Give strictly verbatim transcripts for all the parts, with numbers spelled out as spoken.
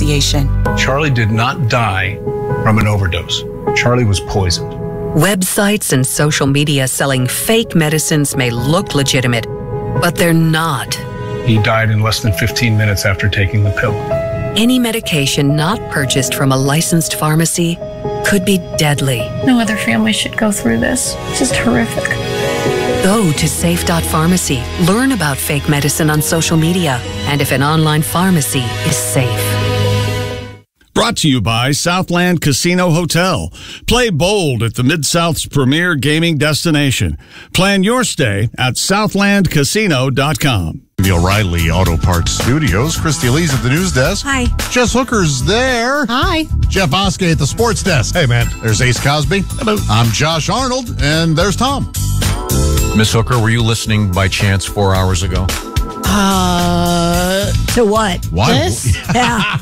radiation. Charlie did not die from an overdose. Charlie was poisoned. Websites and social media selling fake medicines may look legitimate, but they're not. He died in less than fifteen minutes after taking the pill. Any medication not purchased from a licensed pharmacy could be deadly. No other family should go through this. It's just horrific. Go to safe dot pharmacy. Learn about fake medicine on social media and if an online pharmacy is safe. Brought to you by Southland Casino Hotel. Play bold at the Mid-South's premier gaming destination. Plan your stay at southland casino dot com. The O'Reilly Auto Parts Studios. Christy Lee's at the news desk. Hi. Jess Hooker's there. Hi. Jeff Oskey at the sports desk. Hey, man. There's Ace Cosby. Hello. I'm Josh Arnold, and there's Tom. Miss Hooker, were you listening by chance four hours ago? Uh, to what? Why? This? Yeah.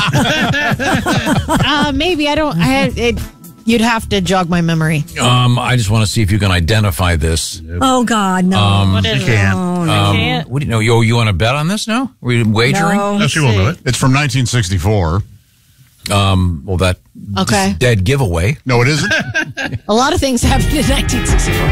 uh, maybe. I don't. I had it. You'd have to jog my memory. Um, I just want to see if you can identify this. Oh God, no! Um, what is you can't. No, no. Um, can't. What do you know? You, you want to bet on this now? Are you wagering? No. Yes, you will know it. It's from nineteen sixty-four. Um, well, that Okay. dead giveaway. No, it isn't. A lot of things happened in nineteen sixty-four.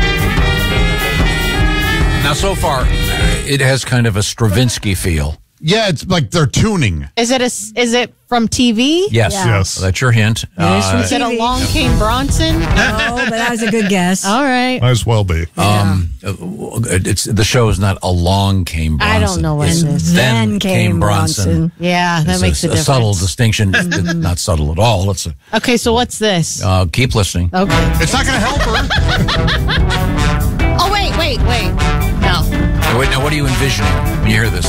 Now, so far, it has kind of a Stravinsky feel. Yeah, it's like they're tuning. Is it a? Is it from T V? Yes, Yeah. Yes. That's your hint. Uh, Is it Along Came Bronson? No, but that was a good guess. All right. Might as well be. um, it's the show is not Along Came Bronson. I don't know what It's it is. Then, Then Came, Came Bronson. Bronson. Yeah, that It's makes a, a, a difference. subtle distinction. It's not subtle at all. It's a, Okay, so what's this? uh, keep listening. Okay. It's not going to help her. Oh wait, wait, wait. No. Now, wait, now, what are you envisioning when you hear this?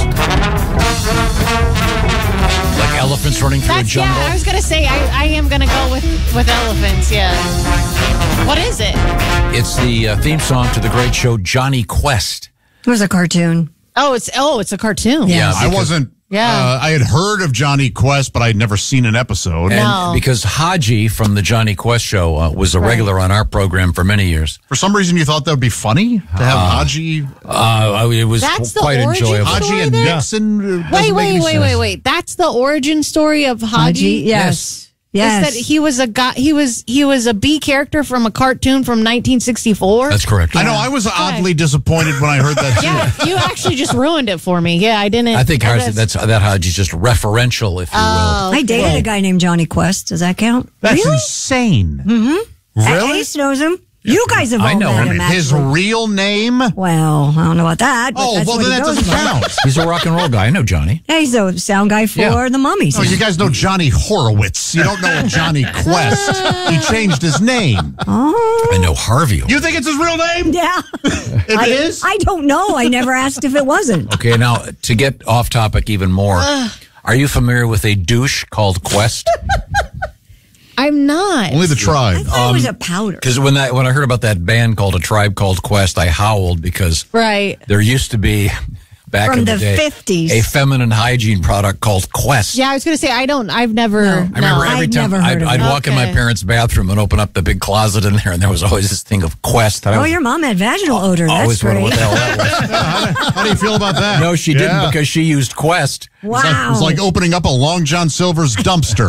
Like elephants running through That's a jungle? yeah. I was gonna say I, I am gonna go with with elephants. Yeah. What is it? It's the uh, theme song to the great show Johnny Quest. It was a cartoon. Oh, it's oh, it's a cartoon. Yeah. I wasn't. Yeah. Uh, I had heard of Johnny Quest, but I'd never seen an episode. And No. because Haji from the Johnny Quest show uh, was a Right. regular on our program for many years. For some reason, you thought that would be funny to have Haji, Uh, it was That's the quite origin enjoyable. story? Haji and there? Nixon. uh, doesn't Wait, make wait, any wait, sense. wait, wait. That's the origin story of Haji. Haji, yes. Yes. Is that he was a guy? He was he was a B character from a cartoon from nineteen sixty-four. That's correct. I know. I was oddly disappointed when I heard that. Too. Yeah, you actually just ruined it for me. Yeah, I didn't. I think Haji, that's- that's that Haji's just referential, if you will. Oh, I dated a guy named Johnny Quest. Does that count? That's really? insane. Mm-hmm. Really? Ace knows him. You guys have all I know met him. him. His actually. real name? Well, I don't know about that. But Oh, that's well, what then he that goes doesn't by. count. He's a rock and roll guy. I know Johnny. Yeah, he's the sound guy for Yeah. the Mummies. Oh, you guys know Johnny Horowitz. You don't know Johnny Quest. He changed his name. Oh, I know Harvey. You think it's his real name? yeah. It I, is? I don't know. I never asked if it wasn't. Okay, now to get off topic even more, are you familiar with a douche called Quest? I'm not. Only the I tribe. thought it was a powder. Because when I when I heard about that band called A Tribe Called Quest, I howled because Right. there used to be back From in the, the day fifties. a feminine hygiene product called Quest. Yeah, I was gonna say I don't. I've never. No. I remember every I'd time never I'd, heard of I'd it. walk in my Okay. parents' bathroom and open up the big closet in there, and there was always this thing of Quest. And I Oh, was- your mom had vaginal odor. I always That's wondered great. what the hell that was. How do you feel about that? No, she didn't Yeah. because she used Quest. Wow. It's like, it's like opening up a Long John Silver's dumpster.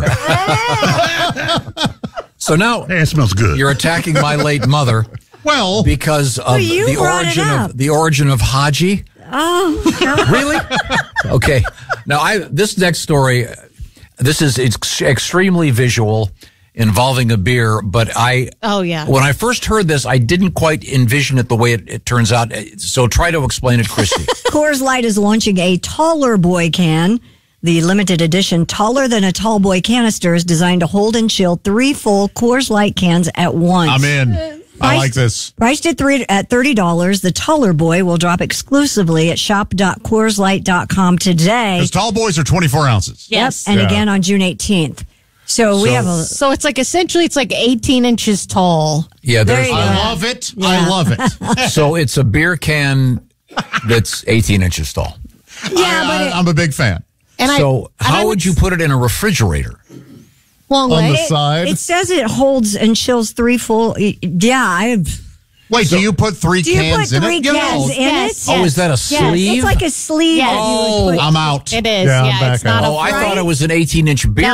So now Hey, it smells good. you're attacking my late mother well, because of Well, you the brought it origin up. of the origin of Haji. Oh, Really? Okay. Now, I this next story, this is it's extremely visual, involving a beer. But I, Oh yeah. when I first heard this, I didn't quite envision it the way it, it turns out. So try to explain it, Christy. Coors Light is launching a taller boy can. The limited edition taller than a tall boy canister is designed to hold and chill three full Coors Light cans at once. I'm in. I like this. Priced at three at thirty dollars, the taller boy will drop exclusively at shop dot coors light dot com today. Because tall boys are twenty-four ounces. Yes. Yep, and Yeah. again on June eighteenth. So, we So- have a So it's like essentially it's like eighteen inches tall. Yeah, There there's, you I go. love it. I love it. so it's a beer can that's eighteen inches tall. yeah, I, but it, I'm a big fan. And I- So and I how would you put it in a refrigerator? Long On way. the side. it says it holds and chills three full. Yeah, I. Wait, do you put three Do you cans put in three it? You cans know, in Yes. it? Oh, is that a Yes. sleeve? It's like a sleeve. Yes. that you would put- Oh, I'm out. It is. Yeah, I'm Yeah, back it's not out. a Oh, I fry. thought it was an eighteen inch beer